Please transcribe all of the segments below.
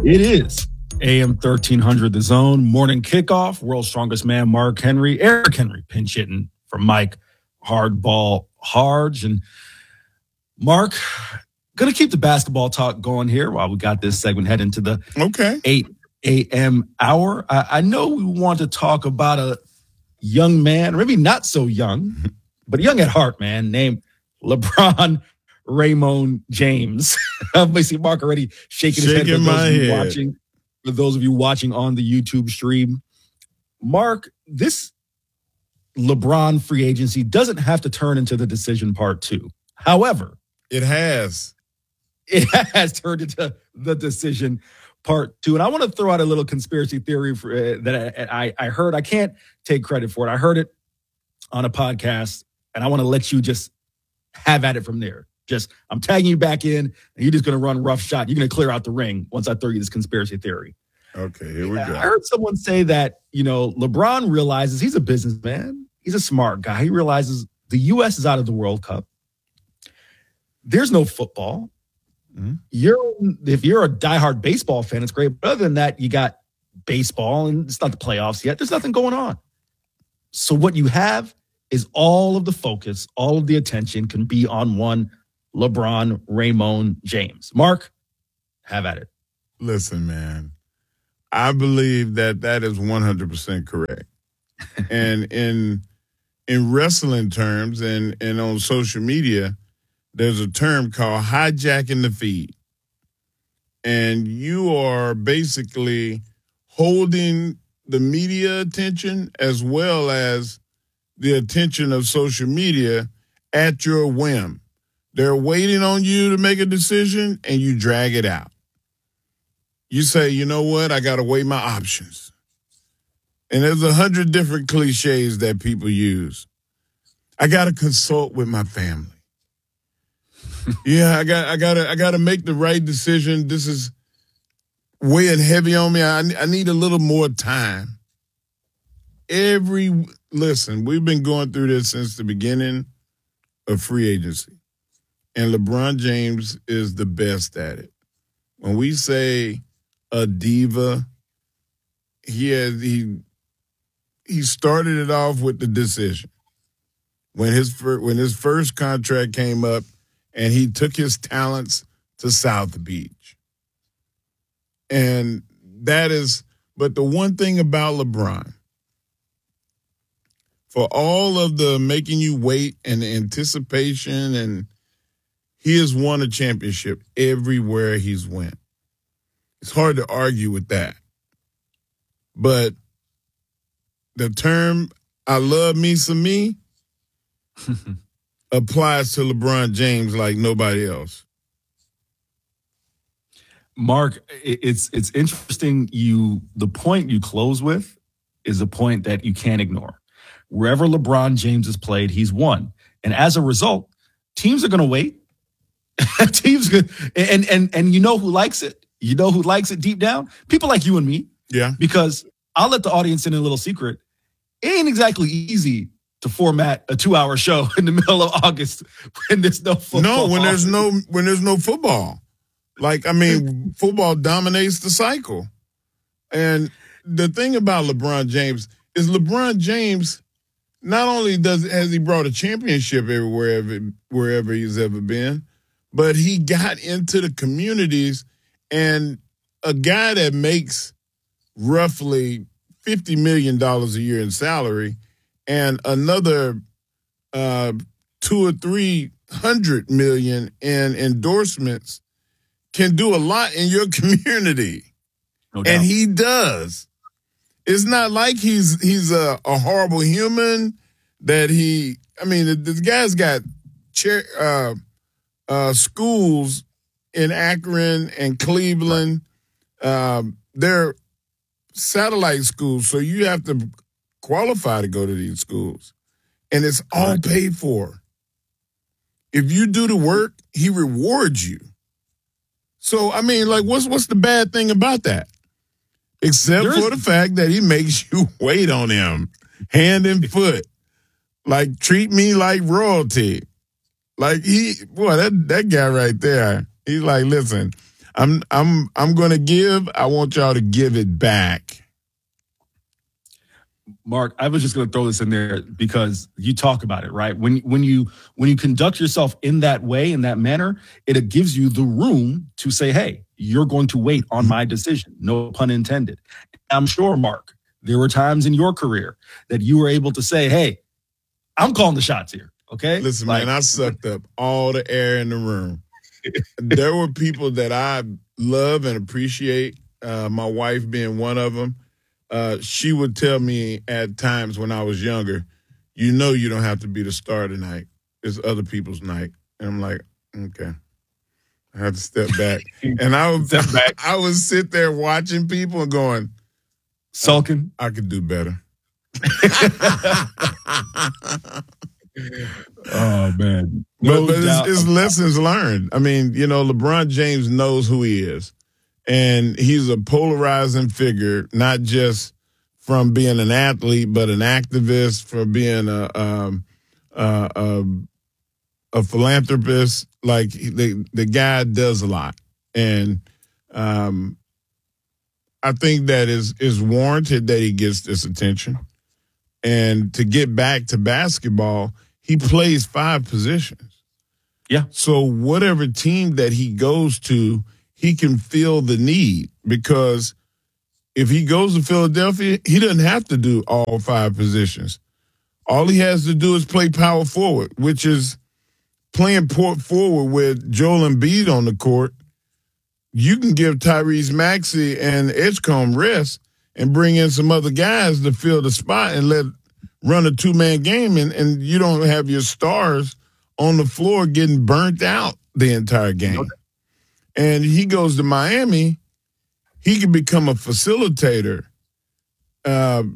It is AM 1300 The Zone, morning kickoff, world's strongest man, Mark Henry, Eric Henry, pinch hitting for Mike Hardball Harge. And Mark, going to keep the basketball talk going here while we got this segment head into the 8 a.m. hour. I know we want to talk about a young man, or maybe not so young, but young at heart, man, named LeBron Raymond James. I see Mark already shaking his head for those of you watching on the YouTube stream. Mark, this LeBron free agency doesn't have to turn into the decision part two. However, it has turned into the decision part two. And I want to throw out a little conspiracy theory that I heard. I can't take credit for it. I heard it on a podcast, and I want to let you just have at it from there. I'm tagging you back in, and you're just going to run rough shot. You're going to clear out the ring once I throw you this conspiracy theory. Okay, here we go. I heard someone say that, LeBron realizes he's a businessman. He's a smart guy. He realizes the U.S. is out of the World Cup. There's no football. Mm-hmm. If you're a diehard baseball fan, it's great. But other than that, you got baseball, and it's not the playoffs yet. There's nothing going on. So what you have is all of the focus, all of the attention can be on one LeBron Raymond James. Mark, have at it. Listen, man, I believe that is 100% correct. And in wrestling terms and on social media, there's a term called hijacking the feed. And you are basically holding the media attention as well as the attention of social media at your whim. They're waiting on you to make a decision, and you drag it out. You say, you know what? I got to weigh my options. And there's 100 different cliches that people use. I got to consult with my family. Yeah, I got to make the right decision. This is weighing heavy on me. I need a little more time. Listen, we've been going through this since the beginning of free agency. And LeBron James is the best at it. When we say a diva, he started it off with the decision. When his first contract came up and he took his talents to South Beach. And but the one thing about LeBron, for all of the making you wait and the anticipation, and he has won a championship everywhere he's went. It's hard to argue with that. But the term, I love me some me, applies to LeBron James like nobody else. Mark, it's interesting. The point you close with is a point that you can't ignore. Wherever LeBron James has played, he's won. And as a result, teams are going to wait. Teams good. And you know who likes it? You know who likes it deep down? People like you and me. Yeah. Because I'll let the audience in a little secret. It ain't exactly easy to format a 2-hour show in the middle of August when there's no football. No, when there's no football. Football dominates the cycle. And the thing about LeBron James is LeBron James not only has he brought a championship wherever he's ever been, but he got into the communities, and a guy that makes roughly $50 million a year in salary and another $200 or $300 million in endorsements can do a lot in your community. No doubt. And he does. It's not like he's a horrible human that this guy's got schools in Akron and Cleveland. They're satellite schools, so you have to qualify to go to these schools. And it's all paid for. If you do the work, he rewards you. So, what's the bad thing about that? Except for the fact that he makes you wait on him, hand and foot. Like, treat me like royalty. Like, that guy right there, he's like, listen, I'm going to give. I want y'all to give it back. Mark, I was just going to throw this in there because you talk about it, right? When you conduct yourself in that way, in that manner, it gives you the room to say, hey, you're going to wait on my decision. No pun intended. I'm sure, Mark, there were times in your career that you were able to say, hey, I'm calling the shots here. Okay. Listen, man, I sucked up all the air in the room. There were people that I love and appreciate, my wife being one of them. She would tell me at times when I was younger, you don't have to be the star tonight. It's other people's night. And I'm like, okay. I have to step back. And I would sit there watching people and going, sulking. I could do better. Oh, man. But it's lessons learned. I mean, LeBron James knows who he is. And he's a polarizing figure, not just from being an athlete, but an activist, for being a philanthropist. Like the guy does a lot, and I think that is warranted that he gets this attention. And to get back to basketball, he plays 5 positions. Yeah. So whatever team that he goes to, he can feel the need, because if he goes to Philadelphia, he doesn't have to do all 5 positions. All he has to do is play power forward, which is playing forward with Joel Embiid on the court. You can give Tyrese Maxey and Edgecombe rest and bring in some other guys to fill the spot and run a 2-man game, and you don't have your stars on the floor getting burnt out the entire game. Okay. And he goes to Miami, he can become a facilitator at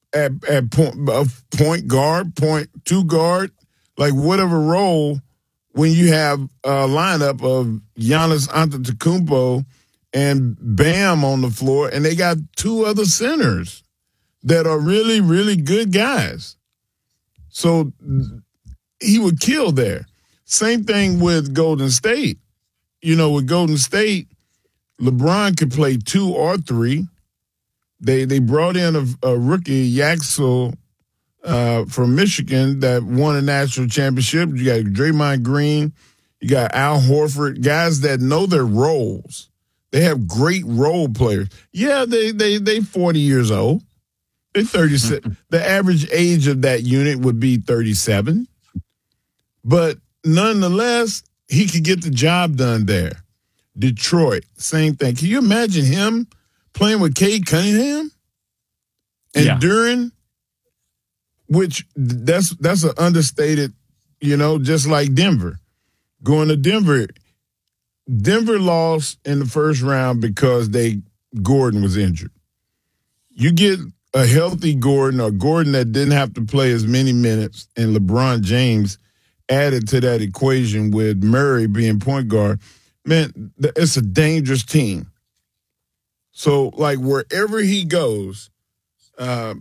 point guard, two guard, like whatever role, when you have a lineup of Giannis Antetokounmpo and Bam on the floor, and they got 2 other centers that are really, really good guys. So he would kill there. Same thing with Golden State. With Golden State, LeBron could play 2 or 3. They brought in a rookie, Yaxel, from Michigan, that won a national championship. You got Draymond Green. You got Al Horford, guys that know their roles. They have great role players. Yeah, they 40 years old. They're 36. The average age of that unit would be 37. But nonetheless, he could get the job done there. Detroit, same thing. Can you imagine him playing with Cade Cunningham and Duren? Which that's an understated, just like Denver. Going to Denver, Denver lost in the first round because Gordon was injured. You get a healthy Gordon, or Gordon that didn't have to play as many minutes, and LeBron James added to that equation with Murray being point guard, man, it's a dangerous team. So, like, wherever he goes, I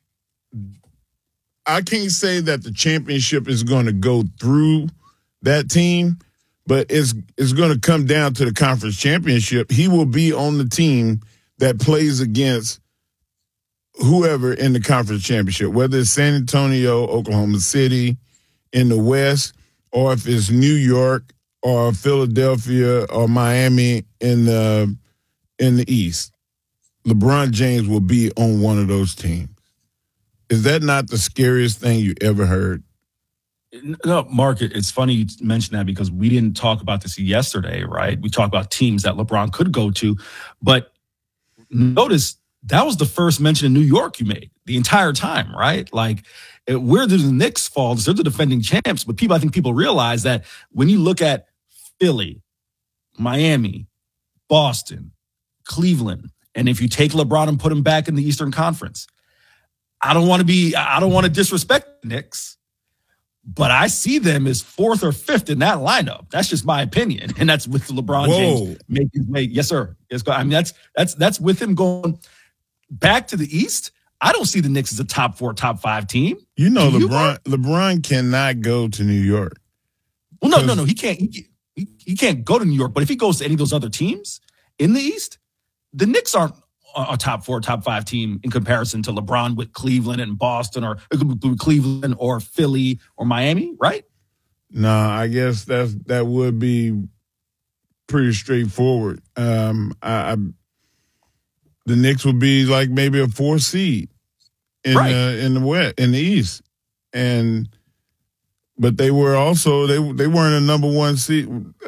can't say that the championship is going to go through that team, but it's going to come down to the conference championship. He will be on the team that plays against whoever in the conference championship, whether it's San Antonio, Oklahoma City in the West, or if it's New York or Philadelphia or Miami in the East. LeBron James will be on one of those teams. Is that not the scariest thing you ever heard? No, Mark, it's funny you mentioned that, because we didn't talk about this yesterday, right? We talked about teams that LeBron could go to, but notice that was the first mention in New York you made the entire time, right? Like, where do the Knicks fall? They're the defending champs, but I think people realize that when you look at Philly, Miami, Boston, Cleveland, and if you take LeBron and put him back in the Eastern Conference, I don't want to disrespect the Knicks, but I see them as 4th or 5th in that lineup. That's just my opinion, and that's with LeBron James making his way. Yes, sir. Yes, I mean that's with him going back to the East. I don't see the Knicks as a top 4, top 5 team. LeBron cannot go to New York. Well, no, he can't. He can't go to New York. But if he goes to any of those other teams, In the East, the Knicks aren't a top 4, top 5 team in comparison to LeBron with Cleveland and Boston, or Cleveland or Philly or Miami, right? No, I guess that would be pretty straightforward. The Knicks would be like maybe a 4 seed in the West, in the East, but they were also they weren't a number 1 seed.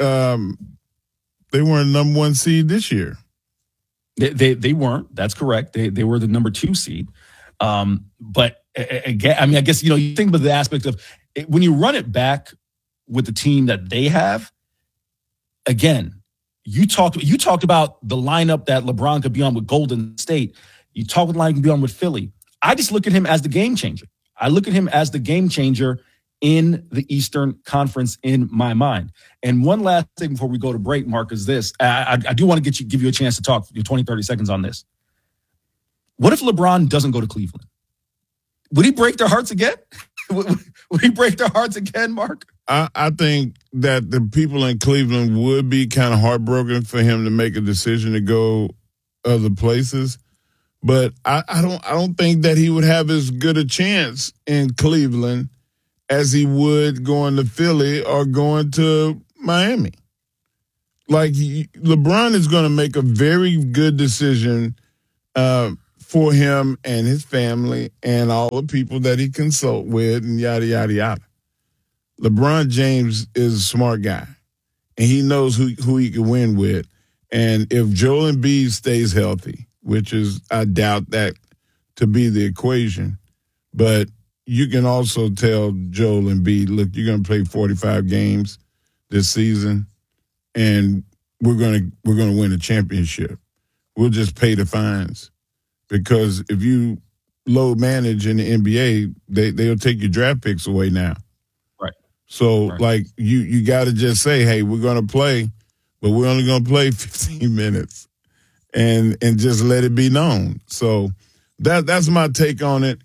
They weren't a number 1 seed this year. They weren't. That's correct. They were the number 2 seed. But again, I mean, I guess, you think about the aspect of when you run it back with the team that they have. Again, you talked about the lineup that LeBron could be on with Golden State. You talk with the lineup he could be on with Philly. I just look at him as the game changer. I look at him as the game changer in the Eastern Conference in my mind. And one last thing before we go to break, Mark, is this. I do want to give you a chance to talk 20, 30 seconds on this. What if LeBron doesn't go to Cleveland? Would he break their hearts again? Would he break their hearts again, Mark? I think that the people in Cleveland would be kind of heartbroken for him to make a decision to go other places. But I don't think that he would have as good a chance in Cleveland as he would going to Philly or going to Miami. Like, LeBron is going to make a very good decision for him and his family and all the people that he consult with and yada, yada, yada. LeBron James is a smart guy, and he knows who he can win with. And if Joel Embiid stays healthy, which is, I doubt that to be the equation, but you can also tell Joel Embiid, look, you're going to play 45 games this season, and we're going to win a championship. We'll just pay the fines, because if you load manage in the NBA, they'll take your draft picks away now. Right. So, like, you got to just say, hey, we're going to play, but we're only going to play 15 minutes, and just let it be known. So that's my take on it.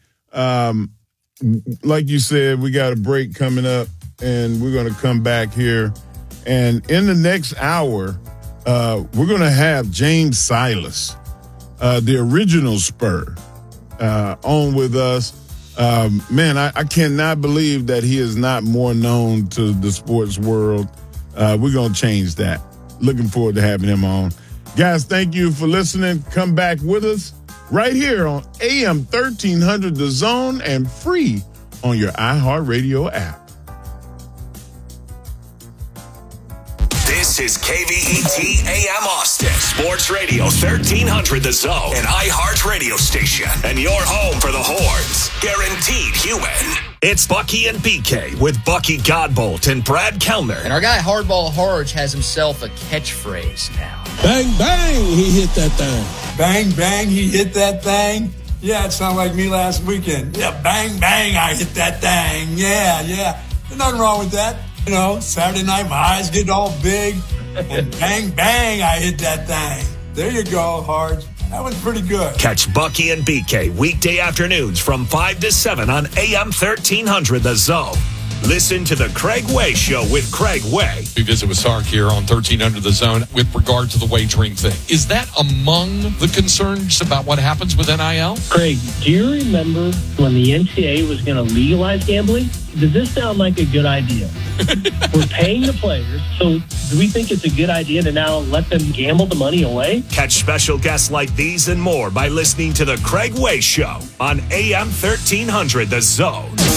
Like you said, we got a break coming up, and we're going to come back here. And in the next hour, we're going to have James Silas, the original Spur, on with us. Man, I cannot believe that he is not more known to the sports world. We're going to change that. Looking forward to having him on. Guys, thank you for listening. Come back with us right here on AM 1300 The Zone and free on your iHeartRadio app. This is KVET AM Austin, Sports Radio 1300 The Zone, an iHeart radio station, and your home for the Horns. Guaranteed human. It's Bucky and BK with Bucky Godbolt and Brad Kellner. And our guy Hardball Harge has himself a catchphrase now. Bang, bang, he hit that thing. Bang, bang, he hit that thing. Yeah, it sounded like me last weekend. Yeah, bang, bang, I hit that thing. Yeah. There's nothing wrong with that. You know, Saturday night, my eyes get all big. And bang, bang, I hit that thing. There you go, Harge. That was pretty good. Catch Bucky and BK weekday afternoons from 5 to 7 on AM 1300 The Zone. Listen to the Craig Way Show with Craig Way. We visit with Sark here on 1300 The Zone with regard to the wagering thing. Is that among the concerns about what happens with NIL? Craig, do you remember when the NCAA was going to legalize gambling? Does this sound like a good idea? We're paying the players, so do we think it's a good idea to now let them gamble the money away? Catch special guests like these and more by listening to the Craig Way Show on AM 1300 The Zone.